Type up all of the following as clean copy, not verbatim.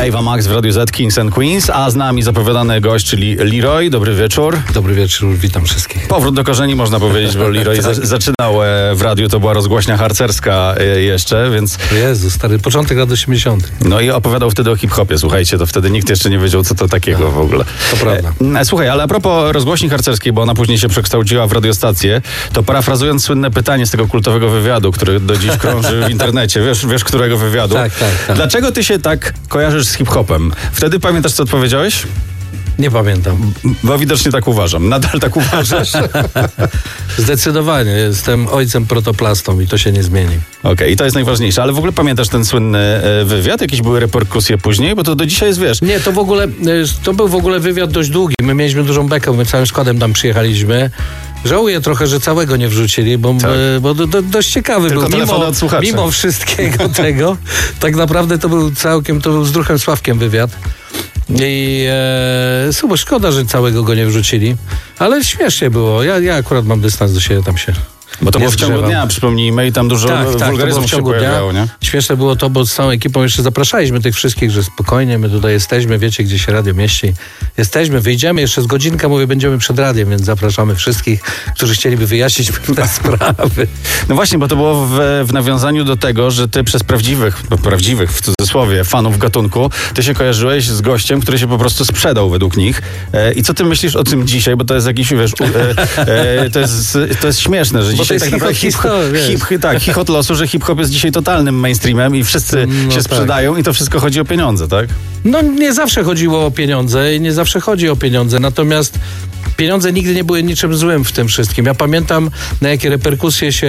Ava Max w Radiu Z, Kings and Queens, a z nami zapowiadany gość, czyli Leroy. Dobry wieczór. Dobry wieczór, witam wszystkich. Powrót do korzeni, można powiedzieć, bo Leroy zaczynał w radiu, to była rozgłośnia harcerska jeszcze, więc... Jezu, stary, początek lat 80. No i opowiadał wtedy o hip-hopie, słuchajcie, to wtedy nikt jeszcze nie wiedział, co to takiego w ogóle. To prawda. Słuchaj, ale a propos rozgłośni harcerskiej, bo ona później się przekształciła w radiostację, to parafrazując słynne pytanie z tego kultowego wywiadu, który do dziś krąży w internecie, wiesz którego wywiadu? Tak. Dlaczego ty się tak kojarzysz z hip-hopem? Wtedy pamiętasz, co odpowiedziałeś? Nie pamiętam. Bo widocznie tak uważam. Nadal tak uważasz? Zdecydowanie. Jestem ojcem protoplastą i to się nie zmieni. Okej, i to jest najważniejsze. Ale w ogóle pamiętasz ten słynny wywiad? Jakieś były reperkusje później? Bo to do dzisiaj jest, wiesz... Nie, to był w ogóle wywiad dość długi. My mieliśmy dużą bekę, my całym składem tam przyjechaliśmy. Żałuję trochę, że całego nie wrzucili, bo dość ciekawy tylko był. Mimo wszystkiego tego, tak naprawdę to był z Druchem Sławkiem wywiad. I szkoda, że całego go nie wrzucili, ale śmiesznie było. Ja akurat mam dystans do siebie, tam się... Bo to było w ciągu dnia, przypomnijmy, i tam dużo wulgaryzmów się pojawiało, nie? Śmieszne było to, bo z całą ekipą jeszcze zapraszaliśmy tych wszystkich, że spokojnie, my tutaj jesteśmy, wiecie, gdzie się radio mieści. Jesteśmy, wyjdziemy, jeszcze z godzinkę, będziemy przed radiem, więc zapraszamy wszystkich, którzy chcieliby wyjaśnić pewne sprawy. No właśnie, bo to było w nawiązaniu do tego, że ty przez prawdziwych w cudzysłowie, fanów gatunku, ty się kojarzyłeś z gościem, który się po prostu sprzedał według nich. I co ty myślisz o tym dzisiaj? Bo to jest jakiś, wiesz, to jest śmieszne, że dzisiaj tak naprawdę chichot losu, że hip-hop jest dzisiaj totalnym mainstreamem i wszyscy się sprzedają i to wszystko chodzi o pieniądze, tak? No nie zawsze chodziło o pieniądze i nie zawsze chodzi o pieniądze, natomiast pieniądze nigdy nie były niczym złym w tym wszystkim. Ja pamiętam, na jakie reperkusje się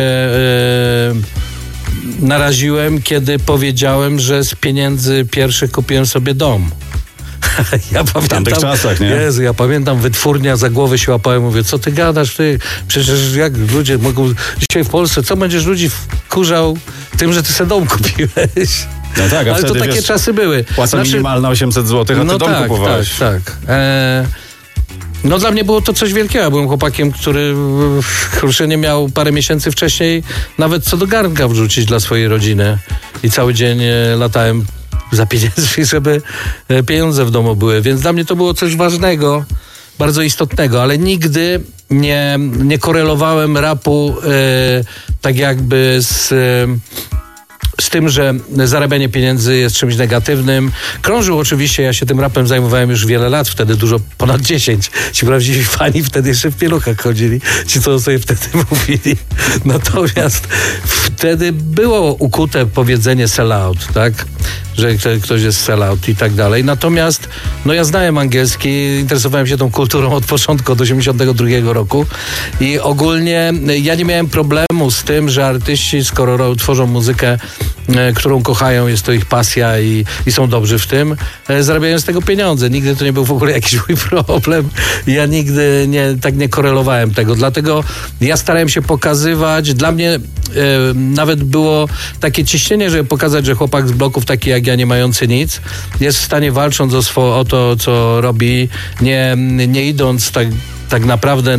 naraziłem, kiedy powiedziałem, że z pieniędzy pierwszych kupiłem sobie dom. Ja pamiętam, w tamtych czasach, nie? Jezu, ja pamiętam, wytwórnia, za głowę się łapałem, mówię, co ty gadasz, ty? Przecież jak ludzie mogą dzisiaj w Polsce, co będziesz ludzi wkurzał tym, że ty sobie dom kupiłeś? No tak, ale wtedy, to takie czasy były. Płaca minimalna 800 zł, a ty dom kupowałeś. Tak. No dla mnie było to coś wielkiego. Ja byłem chłopakiem, który nie miał parę miesięcy wcześniej nawet co do garnka wrzucić dla swojej rodziny. I cały dzień latałem za pieniędzmi, żeby pieniądze w domu były. Więc dla mnie to było coś ważnego, bardzo istotnego, ale nigdy nie korelowałem rapu tak jakby z tym, że zarabianie pieniędzy jest czymś negatywnym. Krążył oczywiście, ja się tym rapem zajmowałem już wiele lat, wtedy dużo, ponad 10. Ci prawdziwi fani wtedy jeszcze w pieluchach chodzili, ci co sobie wtedy mówili. Natomiast wtedy było ukute powiedzenie sell out, tak? Że ktoś jest sell out i tak dalej. Natomiast ja znałem angielski, interesowałem się tą kulturą od początku, od 82 roku i ogólnie ja nie miałem problemu z tym, że artyści, skoro tworzą muzykę, którą kochają, jest to ich pasja i są dobrzy w tym, zarabiają z tego pieniądze. Nigdy to nie był w ogóle jakiś mój problem. Ja nigdy nie korelowałem tego. Dlatego ja starałem się pokazywać. Dla mnie nawet było takie ciśnienie, żeby pokazać, że chłopak z bloków taki jak ja, nie mający nic, jest w stanie, walcząc o to, co robi, nie idąc tak naprawdę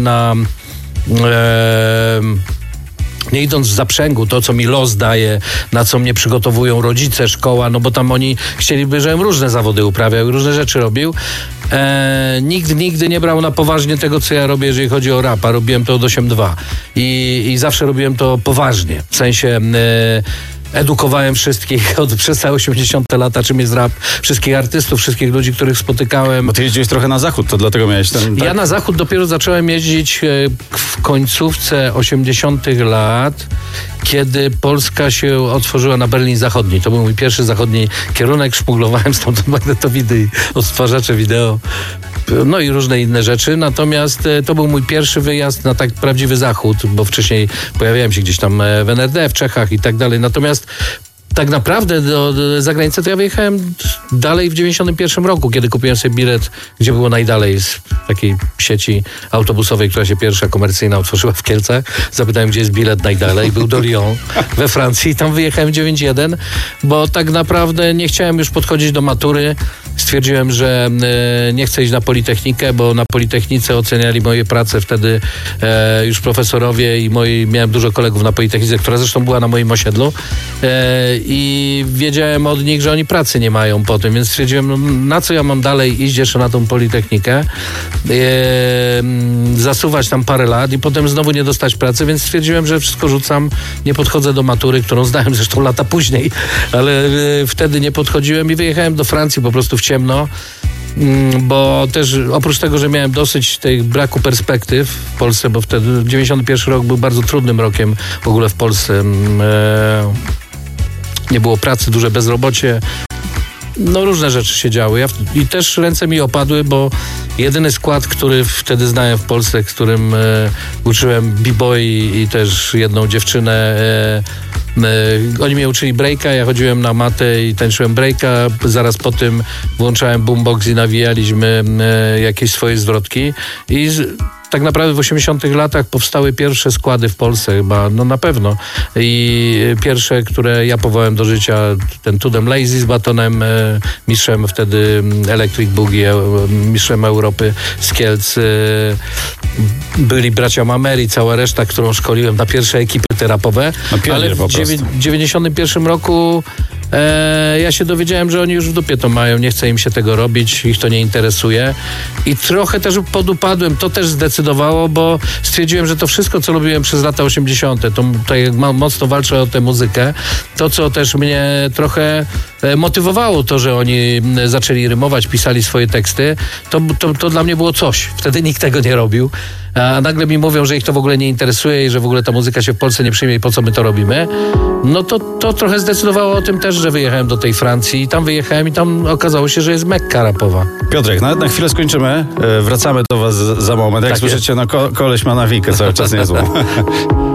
nie idąc w zaprzęgu, to co mi los daje, na co mnie przygotowują rodzice, szkoła, bo tam oni chcieliby, żebym różne zawody uprawiał i różne rzeczy robił. Nikt nigdy nie brał na poważnie tego, co ja robię, jeżeli chodzi o rap, a robiłem to od 8.2 i zawsze robiłem to poważnie, w sensie edukowałem wszystkich przez całe 80 lata, czym jest rap, wszystkich artystów, wszystkich ludzi, których spotykałem. Bo ty jeździłeś trochę na zachód, to dlatego miałeś ten... Tak? Ja na zachód dopiero zacząłem jeździć w końcówce 80 lat, kiedy Polska się otworzyła na Berlin Zachodni. To był mój pierwszy zachodni kierunek, szmuglowałem stamtąd magnetowidy i odtwarzacze wideo, no i różne inne rzeczy. Natomiast to był mój pierwszy wyjazd na tak prawdziwy zachód, bo wcześniej pojawiałem się gdzieś tam w NRD, w Czechach i tak dalej. Natomiast tak naprawdę do zagranicy to ja wyjechałem dalej w 91 roku, kiedy kupiłem sobie bilet, gdzie było najdalej z takiej sieci autobusowej, która się pierwsza komercyjna otworzyła w Kielcach. Zapytałem, gdzie jest bilet najdalej. Był do Lyon we Francji i tam wyjechałem 9.1, bo tak naprawdę nie chciałem już podchodzić do matury stwierdziłem, że nie chcę iść na Politechnikę, bo na Politechnice oceniali moje prace wtedy już profesorowie i miałem dużo kolegów na Politechnice, która zresztą była na moim osiedlu i wiedziałem od nich, że oni pracy nie mają po tym, więc stwierdziłem, no, na co ja mam dalej iść jeszcze na tą Politechnikę, zasuwać tam parę lat i potem znowu nie dostać pracy, więc stwierdziłem, że wszystko rzucam, nie podchodzę do matury, którą zdałem zresztą lata później, ale wtedy nie podchodziłem i wyjechałem do Francji po prostu w ciemno, bo też oprócz tego, że miałem dosyć tej braku perspektyw w Polsce, bo wtedy 91 rok był bardzo trudnym rokiem w ogóle w Polsce. Nie było pracy, duże bezrobocie. No różne rzeczy się działy. I też ręce mi opadły, bo jedyny skład, który wtedy znałem w Polsce, którym uczyłem b-boy i też jedną dziewczynę, oni mnie uczyli breaka, ja chodziłem na matę i tańczyłem breaka, zaraz po tym włączałem boombox i nawijaliśmy jakieś swoje zwrotki i tak naprawdę w 80 latach powstały pierwsze składy w Polsce chyba, no na pewno. I pierwsze, które ja powołałem do życia, ten Tudem Lazy z Batonem, mistrzem wtedy Electric Boogie, mistrzem Europy z Kielc. Byli bracia Mameri, cała reszta, którą szkoliłem na pierwsze ekipy rapowe. Ale w 91 roku ja się dowiedziałem, że oni już w dupie to mają, nie chce im się tego robić, ich to nie interesuje i trochę też podupadłem, to też zdecydowało, bo stwierdziłem, że to wszystko, co robiłem przez lata 80, to tutaj mocno walczę o tę muzykę, to co też mnie trochę motywowało to, że oni zaczęli rymować, pisali swoje teksty, to dla mnie było coś, wtedy nikt tego nie robił, a nagle mi mówią, że ich to w ogóle nie interesuje i że w ogóle ta muzyka się w Polsce nie przyjmie i po co my to robimy, no to trochę zdecydowało o tym też, że wyjechałem do tej Francji i tam wyjechałem i tam okazało się, że jest Mekka rapowa. Piotrek, na chwilę skończymy, wracamy do was za moment. Jak słyszycie, no koleś ma nawikę cały czas niezłą.